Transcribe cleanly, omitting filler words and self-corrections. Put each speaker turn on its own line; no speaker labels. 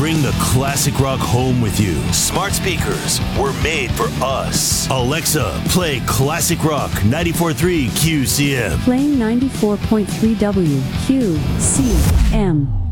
Bring the classic rock home with you. Smart speakers were made for us. Alexa, play classic rock 94.3 QCM.
Playing 94.3 WQCM.